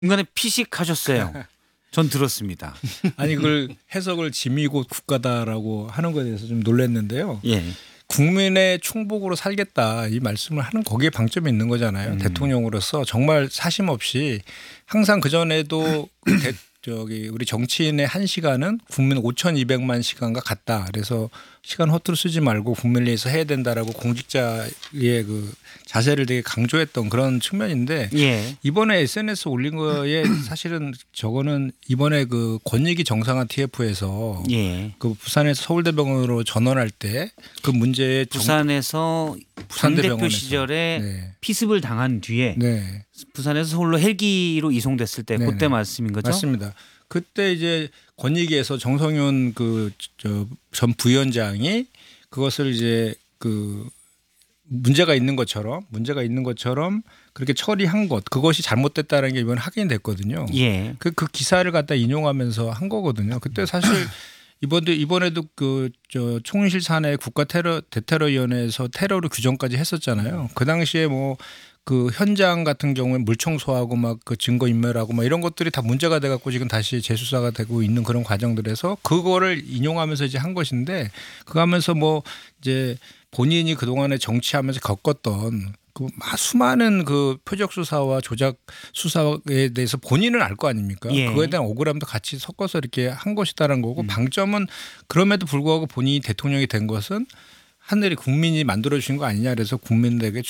중간에 피식하셨어요. 전 들었습니다. 아니 그걸 해석을 짐이 곧 국가다라고 하는 것에 대해서 좀 놀랐는데요. 예. 국민의 충복으로 살겠다 이 말씀을 하는 거기에 방점이 있는 거잖아요. 대통령으로서 정말 사심 없이 항상 그전에도 우리 정치인의 한 시간은 국민 5,200만 시간과 같다. 그래서 시간 허투루 쓰지 말고 국민을 위해서 해야 된다라고 공직자의 그 자세를 되게 강조했던 그런 측면인데 예. 이번에 SNS 올린 거에 사실은 저거는 이번에 그 권익위 정상화 TF에서 예. 그 부산에서 서울대병원으로 전원할 때 그 문제에 부산에서 당 대표 시절에 네. 피습을 당한 뒤에 네. 부산에서 서울로 헬기로 이송됐을 때 네네. 그때 말씀인 거죠? 맞습니다. 그때 이제 권익위에서 정성윤 그 전 부위원장이 그것을 이제 그 문제가 있는 것처럼 그렇게 처리한 것 그것이 잘못됐다는 게 이번에 확인이 됐거든요. 예. 그 기사를 갖다 인용하면서 한 거거든요. 그때 사실 이번에도 총실 사내 국가 대테러위원회에서 테러를 규정까지 했었잖아요. 그 당시에 뭐 그 현장 같은 경우에 물 청소하고 막 그 증거 인멸하고 막 이런 것들이 다 문제가 돼 갖고 지금 다시 재수사가 되고 있는 그런 과정들에서 그거를 인용하면서 이제 한 것인데 그거 하면서 뭐 이제 본인이 그동안에 정치하면서 겪었던 그 수많은 그 표적 수사와 조작 수사에 대해서 본인은 알 거 아닙니까? 예. 그거에 대한 억울함도 같이 섞어서 이렇게 한 것이다라는 거고 방점은 그럼에도 불구하고 본인이 대통령이 된 것은 하늘이 국민이 만들어 주신 거 아니냐 그래서 국민들에게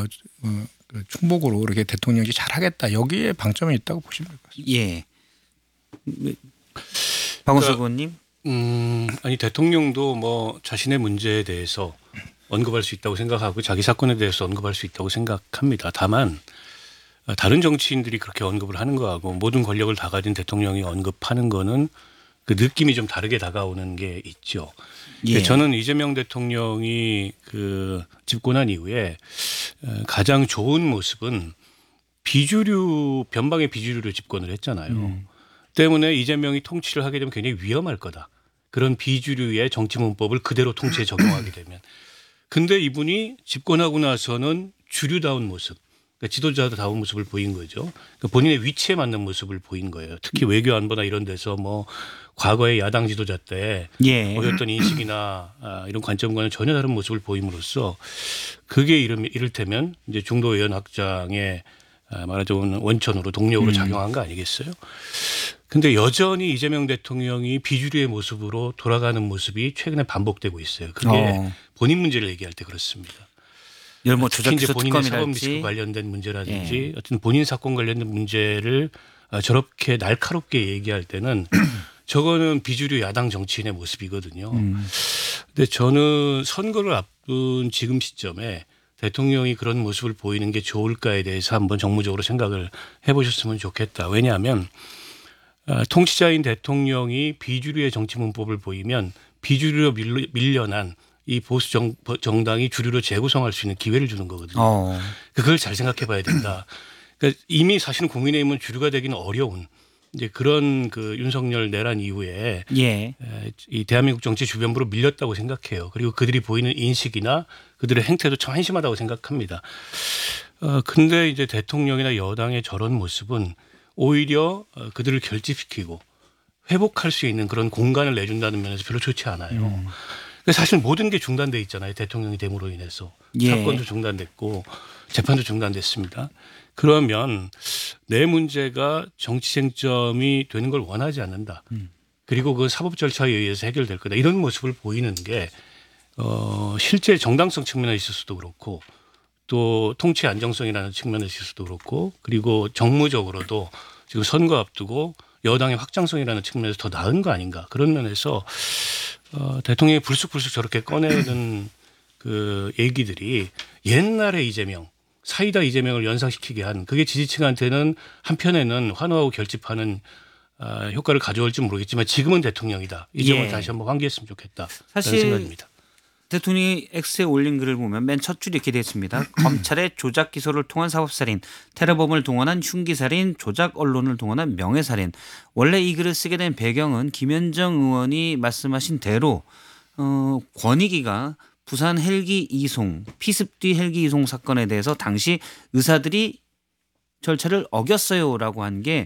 충복으로 이렇게 대통령이 잘하겠다 여기에 방점이 있다고 보시면 될 것 같습니다. 예. 박원석 의원님. 아니 대통령도 뭐 자신의 문제에 대해서 언급할 수 있다고 생각하고 자기 사건에 대해서 언급할 수 있다고 생각합니다. 다만 다른 정치인들이 그렇게 언급을 하는 거하고 모든 권력을 다 가진 대통령이 언급하는 거는 그 느낌이 좀 다르게 다가오는 게 있죠. 예. 저는 이재명 대통령이 그 집권한 이후에 가장 좋은 모습은 변방의 비주류로 집권을 했잖아요. 때문에 이재명이 통치를 하게 되면 굉장히 위험할 거다. 그런 비주류의 정치 문법을 그대로 통치에 적용하게 되면. 근데 이분이 집권하고 나서는 주류다운 모습, 그러니까 지도자다운 모습을 보인 거죠. 그러니까 본인의 위치에 맞는 모습을 보인 거예요. 특히 외교 안보나 이런 데서 뭐 과거의 야당 지도자 때 예. 보였던 인식이나 이런 관점과는 전혀 다른 모습을 보임으로써 그게 이를테면 이제 중도 외연 확장의 말하자면 원천으로 동력으로 작용한 거 아니겠어요? 근데 여전히 이재명 대통령이 비주류의 모습으로 돌아가는 모습이 최근에 반복되고 있어요. 그게 본인 문제를 얘기할 때 그렇습니다. 뭐 특히 이제 본인의 사법 특검이랄지. 리스크 관련된 문제라든지 어떤 본인 사건 관련된 문제를 저렇게 날카롭게 얘기할 때는 저거는 비주류 야당 정치인의 모습이거든요. 근데 저는 선거를 앞둔 지금 시점에 대통령이 그런 모습을 보이는 게 좋을까에 대해서 한번 정무적으로 생각을 해보셨으면 좋겠다. 왜냐하면 통치자인 대통령이 비주류의 정치 문법을 보이면 비주류로 밀려난 이 보수 정당이 주류로 재구성할 수 있는 기회를 주는 거거든요. 그걸 잘 생각해 봐야 된다. 그러니까 이미 사실은 국민의힘은 주류가 되기는 어려운 이제 그런 그 윤석열 내란 이후에 예. 이 대한민국 정치 주변부로 밀렸다고 생각해요. 그리고 그들이 보이는 인식이나 그들의 행태도 참 한심하다고 생각합니다. 근데 이제 대통령이나 여당의 저런 모습은 오히려 그들을 결집시키고 회복할 수 있는 그런 공간을 내준다는 면에서 별로 좋지 않아요. 사실 모든 게 중단돼 있잖아요. 대통령이 됨으로 인해서. 예. 사건도 중단됐고 재판도 중단됐습니다. 그러면 내 문제가 정치 쟁점이 되는 걸 원하지 않는다. 그리고 그 사법 절차에 의해서 해결될 거다. 이런 모습을 보이는 게 실제 정당성 측면에 있어서도 그렇고 또 통치 안정성이라는 측면에 있어서도 그렇고 그리고 정무적으로도 지금 선거 앞두고 여당의 확장성이라는 측면에서 더 나은 거 아닌가. 그런 면에서 대통령이 불쑥불쑥 저렇게 꺼내는 그 얘기들이 옛날에 이재명, 사이다 이재명을 연상시키게 한 그게 지지층한테는 한편에는 환호하고 결집하는 효과를 가져올지 모르겠지만 지금은 대통령이다. 이 점을 다시 한번 환기했으면 좋겠다. 사실 생각입니다. 대통령이 X에 올린 글을 보면 맨 첫 줄이 이렇게 되어 있습니다. 검찰의 조작 기소를 통한 사법살인, 테러범을 동원한 흉기살인, 조작 언론을 동원한 명예살인. 원래 이 글을 쓰게 된 배경은 김현정 의원이 말씀하신 대로 권익위가 부산 헬기 이송, 피습 뒤 헬기 이송 사건에 대해서 당시 의사들이 절차를 어겼어요라고 한 게